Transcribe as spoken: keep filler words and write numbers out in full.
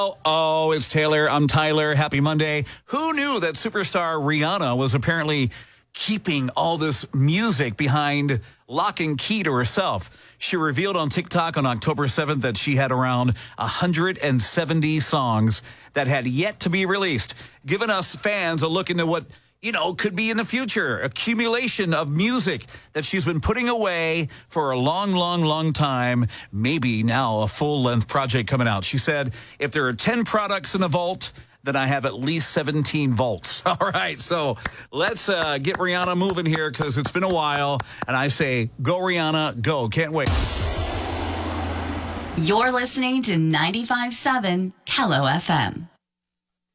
Oh, oh, it's Taylor. I'm Tyler. Happy Monday. Who knew that superstar Rihanna was apparently keeping all this music behind lock and key to herself? She revealed on TikTok on October seventh that she had around one hundred seventy songs that had yet to be released, giving us fans a look into what, you know, could be in the future. Accumulation of music that she's been putting away for a long, long, long time. Maybe now a full-length project coming out. She said, if there are ten products in the vault, then I have at least seventeen vaults. All right, so let's uh, get Rihanna moving here because it's been a while. And I say, go Rihanna, go. Can't wait. You're listening to ninety-five point seven Kello F M.